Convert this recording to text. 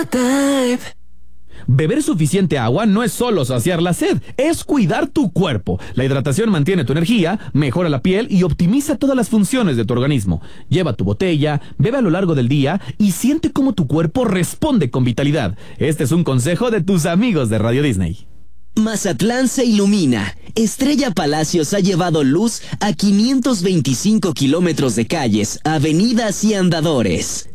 Beber suficiente agua no es solo saciar la sed, es cuidar tu cuerpo. La hidratación mantiene tu energía, mejora la piel y optimiza todas las funciones de tu organismo. Lleva tu botella, bebe a lo largo del día y siente cómo tu cuerpo responde con vitalidad. Este es un consejo de tus amigos de Radio Disney. Mazatlán se ilumina. Estrella Palacios ha llevado luz a 525 kilómetros de calles, avenidas y andadores.